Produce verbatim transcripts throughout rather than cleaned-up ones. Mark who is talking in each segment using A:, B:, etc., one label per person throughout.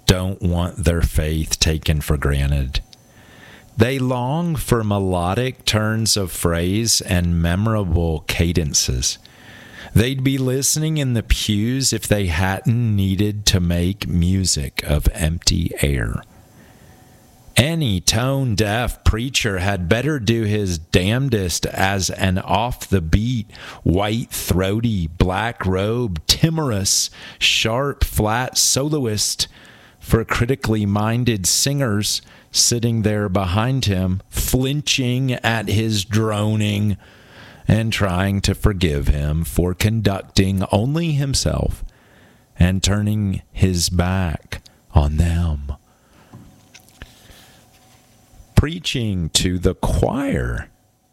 A: don't want their faith taken for granted. They long for melodic turns of phrase and memorable cadences. They'd be listening in the pews if they hadn't needed to make music of empty air. Any tone-deaf preacher had better do his damnedest as an off-the-beat, white-throaty, black-robe, timorous, sharp, flat soloist for critically minded singers sitting there behind him, flinching at his droning and trying to forgive him for conducting only himself and turning his back on them. Preaching to the choir.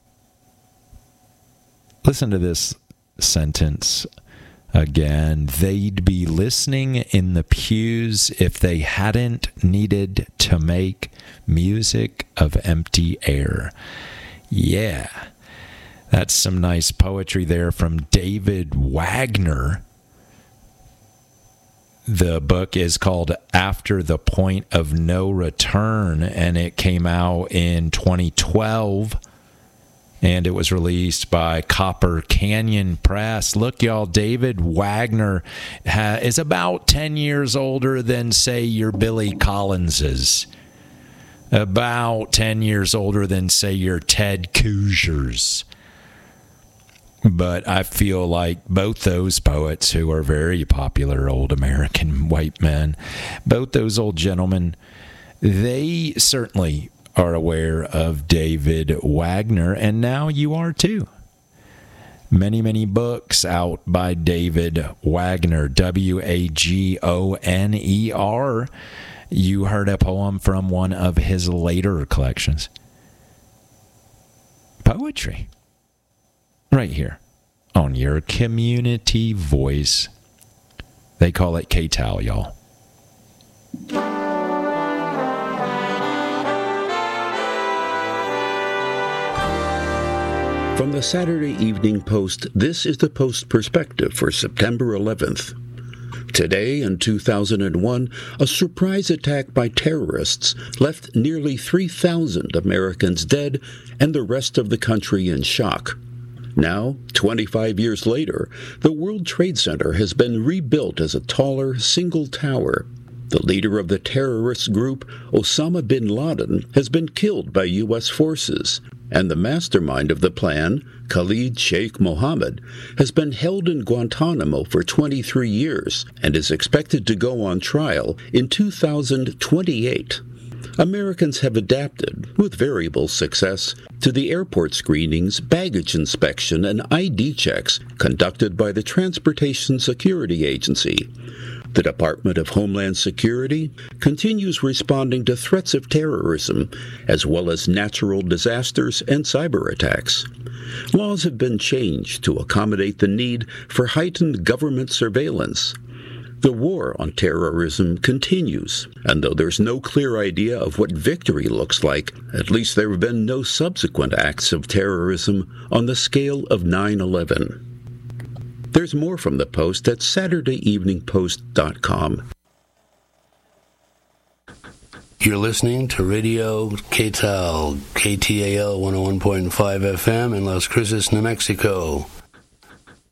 A: Listen to this sentence again. They'd be listening in the pews if they hadn't needed to make music of empty air. Yeah, that's some nice poetry there from David Wagner. The book is called After the Point of No Return, and it came out in twenty twelve, and it was released by Copper Canyon Press. Look, y'all, David Wagner ha- is about ten years older than, say, your Billy Collinses. About ten years older than, say, your Ted Koozers. But I feel like both those poets, who are very popular old American white men, both those old gentlemen, they certainly are aware of David Wagner, and now you are too. Many, many books out by David Wagner, W A G O N E R. You heard a poem from one of his later collections. Poetry. Right here on your community voice. They call it K T A L, y'all.
B: From the Saturday Evening Post, this is the Post Perspective for September eleventh. Today, in two thousand one, a surprise attack by terrorists left nearly three thousand Americans dead and the rest of the country in shock. Now, twenty-five years later, the World Trade Center has been rebuilt as a taller, single tower. The leader of the terrorist group, Osama bin Laden, has been killed by U S forces, and the mastermind of the plan, Khalid Sheikh Mohammed, has been held in Guantanamo for twenty-three years and is expected to go on trial in two thousand twenty-eight. Americans have adapted, with variable success, to the airport screenings, baggage inspection, and I D checks conducted by the Transportation Security Agency. The Department of Homeland Security continues responding to threats of terrorism, as well as natural disasters and cyber attacks. Laws have been changed to accommodate the need for heightened government surveillance. The war on terrorism continues, and though there's no clear idea of what victory looks like, at least there have been no subsequent acts of terrorism on the scale of nine eleven. There's more from the Post at saturday evening post dot com.
C: You're listening to Radio K T A L, K T A L one oh one point five F M in Las Cruces, New Mexico.